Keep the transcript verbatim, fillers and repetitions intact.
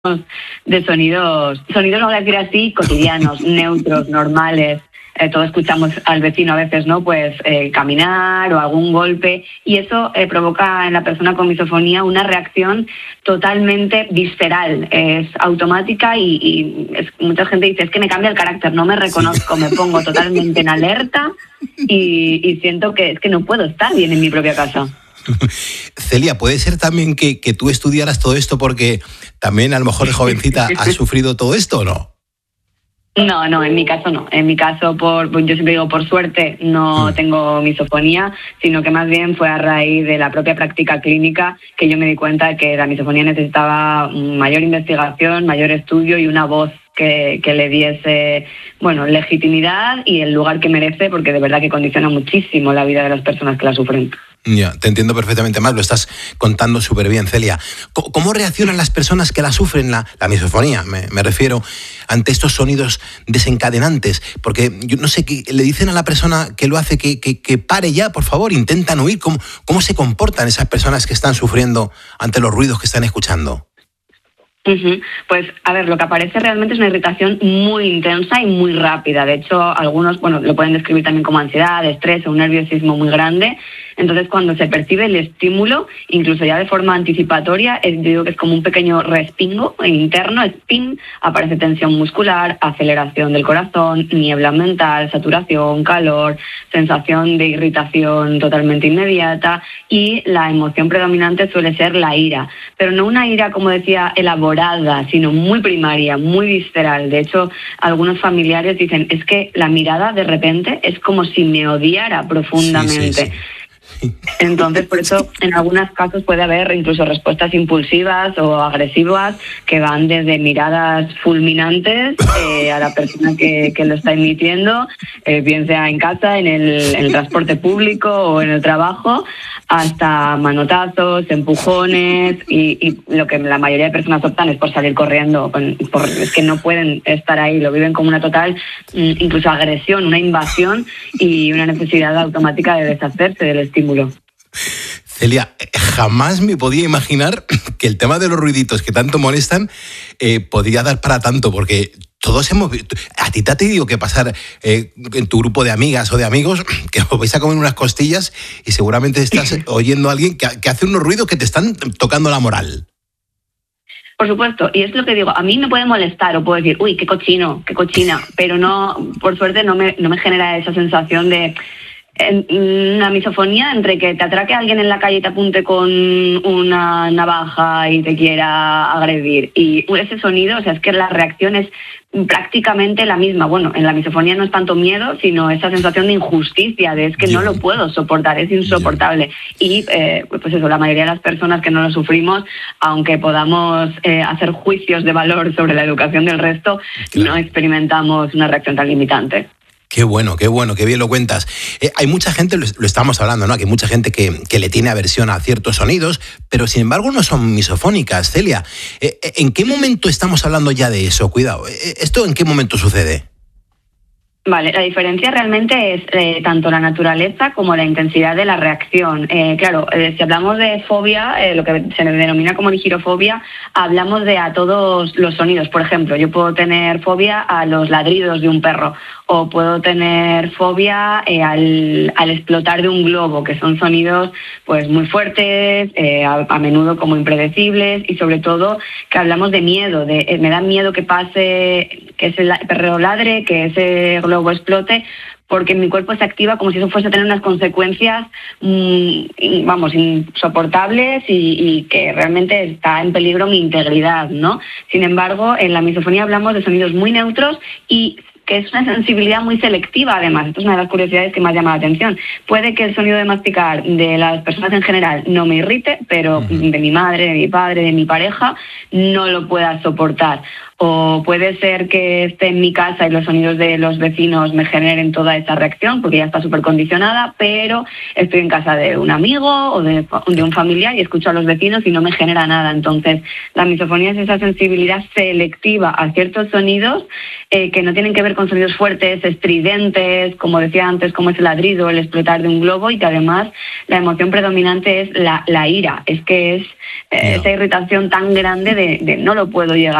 de sonidos, sonidos no voy a decir así, cotidianos, neutros, normales. Eh, todos escuchamos al vecino a veces, ¿no? Pues eh, caminar o algún golpe, y eso eh, provoca en la persona con misofonía una reacción totalmente visceral, es automática y, y es, mucha gente dice, es que me cambia el carácter, no me reconozco, sí. Me pongo totalmente en alerta y, y siento que es que no puedo estar bien en mi propia casa. Celia, ¿puede ser también que, que tú estudiaras todo esto porque también a lo mejor de jovencita has sufrido todo esto o no? No, no, en mi caso no. En mi caso, por, yo siempre digo, por suerte no tengo misofonía, sino que más bien fue a raíz de la propia práctica clínica que yo me di cuenta de que la misofonía necesitaba mayor investigación, mayor estudio y una voz que, que le diese, bueno, legitimidad y el lugar que merece, porque de verdad que condiciona muchísimo la vida de las personas que la sufren. Ya, te entiendo perfectamente más, lo estás contando súper bien, Celia. ¿Cómo reaccionan las personas que la sufren, la, la misofonía, me, me refiero, ante estos sonidos desencadenantes? Porque yo no sé, ¿qué le dicen a la persona que lo hace que, que, que pare ya, por favor, intentan huir? ¿Cómo, ¿Cómo se comportan esas personas que están sufriendo ante los ruidos que están escuchando? Uh-huh. Pues, a ver, lo que aparece realmente es una irritación muy intensa y muy rápida. De hecho, algunos, bueno, lo pueden describir también como ansiedad, estrés o un nerviosismo muy grande. Entonces, cuando se percibe el estímulo, incluso ya de forma anticipatoria, es, yo digo que es como un pequeño respingo interno, spin, aparece tensión muscular, aceleración del corazón, niebla mental, saturación, calor, sensación de irritación totalmente inmediata, y la emoción predominante suele ser la ira, pero no una ira, como decía, elaborada, sino muy primaria, muy visceral. De hecho, algunos familiares dicen, es que la mirada de repente es como si me odiara profundamente. Sí, sí, sí. Entonces, por eso, en algunos casos puede haber incluso respuestas impulsivas o agresivas que van desde miradas fulminantes eh, a la persona que, que lo está emitiendo, eh, bien sea en casa, en el, en el transporte público o en el trabajo, hasta manotazos, empujones, y, y lo que la mayoría de personas optan es por salir corriendo, por, es que no pueden estar ahí, lo viven como una total, incluso agresión, una invasión y una necesidad automática de deshacerse del estímulo. Celia, jamás me podía imaginar que el tema de los ruiditos que tanto molestan eh, podría dar para tanto, porque todos hemos visto, a ti te ha tenido que pasar eh, en tu grupo de amigas o de amigos que os vais a comer unas costillas y seguramente estás oyendo a alguien que, que hace unos ruidos que te están tocando la moral. Por supuesto, y es lo que digo, a mí me puede molestar o puedo decir, uy, qué cochino, qué cochina, pero no, por suerte no me, no me genera esa sensación de una misofonía entre que te atraque a alguien en la calle y te apunte con una navaja y te quiera agredir. Y ese sonido, o sea, es que la reacción es prácticamente la misma. Bueno, en la misofonía no es tanto miedo, sino esa sensación de injusticia, de es que no lo puedo soportar, es insoportable. Y eh, pues eso, la mayoría de las personas que no lo sufrimos, aunque podamos eh, hacer juicios de valor sobre la educación del resto, claro, no experimentamos una reacción tan limitante. Qué bueno, qué bueno, qué bien lo cuentas. Eh, hay mucha gente, lo, lo estamos hablando, ¿no? Que hay mucha gente que, que le tiene aversión a ciertos sonidos, pero sin embargo no son misofónicas. Celia, eh, ¿en qué momento estamos hablando ya de eso? Cuidado, ¿esto en qué momento sucede? Vale, la diferencia realmente es eh, tanto la naturaleza como la intensidad de la reacción. Eh, claro, eh, si hablamos de fobia, eh, lo que se denomina como ligirofobia, hablamos de a todos los sonidos. Por ejemplo, yo puedo tener fobia a los ladridos de un perro, o puedo tener fobia eh, al, al explotar de un globo, que son sonidos pues muy fuertes, eh, a, a menudo como impredecibles, y sobre todo que hablamos de miedo, de eh, me da miedo que pase, que ese perro ladre, que ese globo explote, porque mi cuerpo se activa como si eso fuese a tener unas consecuencias, mmm, vamos, insoportables y, y que realmente está en peligro mi integridad, ¿no? Sin embargo, en la misofonía hablamos de sonidos muy neutros y que es una sensibilidad muy selectiva, además. Esto es una de las curiosidades que me ha llamado la atención. Puede que el sonido de masticar de las personas en general no me irrite, pero uh-huh. de mi madre, de mi padre, de mi pareja, no lo pueda soportar. o puede ser que esté en mi casa y los sonidos de los vecinos me generen toda esa reacción porque ya está súper condicionada, pero estoy en casa de un amigo o de, de un familiar y escucho a los vecinos y no me genera nada. Entonces, la misofonía es esa sensibilidad selectiva a ciertos sonidos eh, que no tienen que ver con sonidos fuertes, estridentes, como decía antes, como es el ladrido, el explotar de un globo, y que además la emoción predominante es la, la ira. Es que es eh, yeah. esa irritación tan grande de, de no lo puedo llegar